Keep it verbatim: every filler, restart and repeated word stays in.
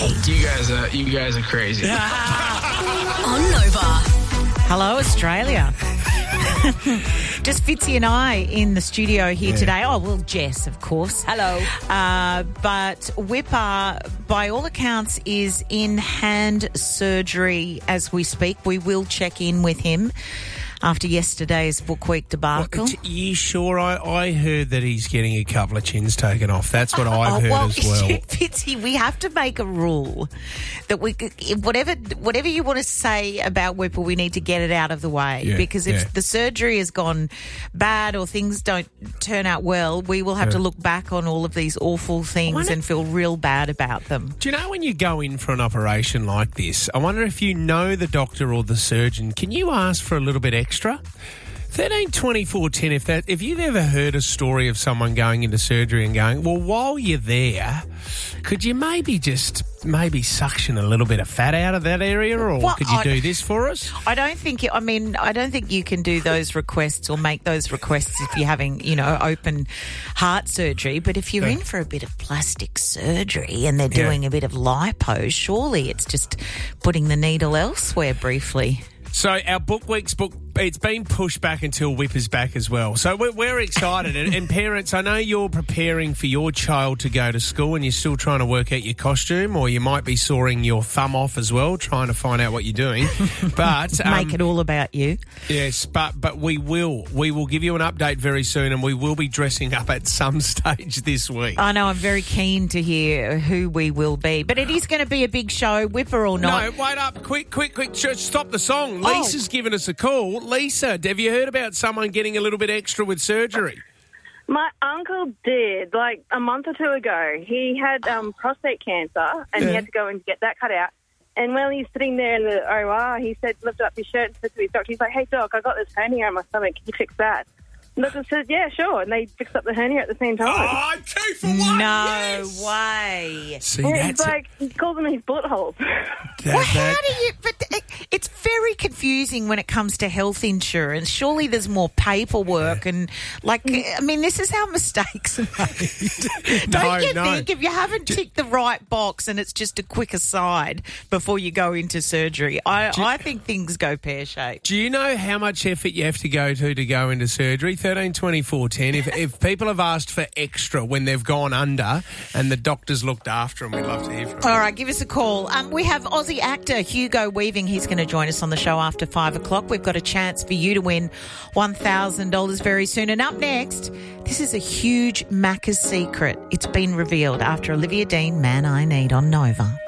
You guys are, you guys are crazy. On Nova. Hello, Australia. Just Fitzy and I in the studio here Yeah. today. Oh, well, Jess, of course. Hello. Uh, but Whipper, by all accounts, is in hand surgery as we speak. We will check in with him after yesterday's Book Week debacle. Are you sure? I, I heard that he's getting a couple of chins taken off. That's what I've Oh, heard well, as well. Fitzy, we have to make a rule that we, whatever whatever you want to say about Whipper, we need to get it out of the way. Yeah, because if yeah. the surgery has gone bad or things don't turn out well, we will have Yeah. to look back on all of these awful things wonder- and feel real bad about them. Do you know when you go in for an operation like this, I wonder if you know the doctor or the surgeon, can you ask for a little bit extra? thirteen twenty-four ten, if that if you've ever heard a story of someone going into surgery and going, well, while you're there, could you maybe just maybe suction a little bit of fat out of that area, or Well, could you I- do this for us? I don't think. It, I mean, I don't think you can do those requests or make those requests if you're having, you know, open heart surgery. But if you're Yeah. in for a bit of plastic surgery and they're Yeah. doing a bit of lipo, surely it's just putting the needle elsewhere briefly. So our book week's book, it's been pushed back until Whipper's back as well. So we're, we're excited. and, and parents, I know you're preparing for your child to go to school and you're still trying to work out your costume, or you might be sawing your thumb off as well, trying to find out what you're doing. But um, Make it all about you. yes, but but we will we will give you an update very soon, and we will be dressing up at some stage this week. I know I'm very keen to hear who we will be. But it is going to be a big show, Whipper or not. No, wait up. Quick, quick, quick. Sh- Stop the song. Oh. Lisa's given us a call. Lisa, have you heard about someone getting a little bit extra with surgery? My uncle did, like a month or two ago. He had um, prostate cancer and Yeah. he had to go and get that cut out. And while he's sitting there in the O R, he said, lifted up his shirt and said to his doctor, he's like, hey, doc, I got this hernia on my stomach. Can you fix that? And the doctor said, yeah, sure. And they fixed up the hernia at the same time. Oh, two for one. No yes. way. See, And that's he's like, he calls them his bullet holes. that, Well, how that- do you... But it, it's very confusing when it comes to health insurance. Surely there's more paperwork and, like, I mean, this is how mistakes are made. No, Don't you no. think if you haven't ticked the right box and it's just a quick aside before you go into surgery, I, you- I think things go pear-shaped. Do you know how much effort you have to go to to go into surgery? thirteen twenty-four ten. If, if people have asked for extra when they've gone under and the doctor's looked after them, we'd love to hear from them. All right, give us a call. Um, we have Aussie actor Hugo Weaving. He's going to join us on the show after five o'clock. We've got a chance for you to win one thousand dollars very soon. And up next, this is a huge Macca's secret. It's been revealed after Olivia Dean, Man I Need on Nova.